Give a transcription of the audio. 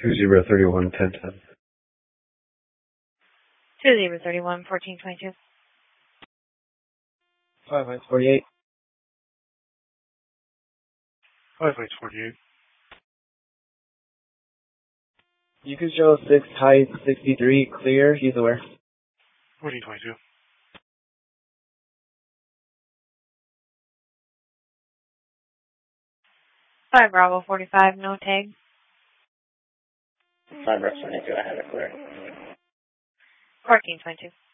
2031 1010. 2031 1422. 5 lights 48. 5 lights 48. You can show 6 height 63 clear. He's aware. 1422. 5 Bravo 45, no tag. 5 Rex 22, I have it clear. 1422.